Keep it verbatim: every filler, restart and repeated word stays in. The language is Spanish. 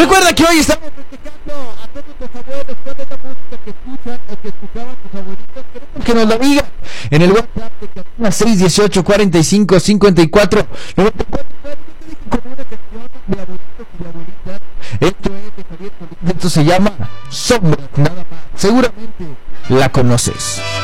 Recuerda que hoy estamos festejando a todos los abuelos. ¿Cuál es la música que escuchan o que escuchaban tus abuelitos? Queremos que nos lo digan en el WhatsApp de Cabina seis dieciocho cuarenta y cinco cincuenta y cuatro noventa y cuatro. Yo te dije como una canción de abuelitos y de abuelitas. Esto es de Javier Solís. Esto se llama Sombras, nada más. Seguramente la conoces.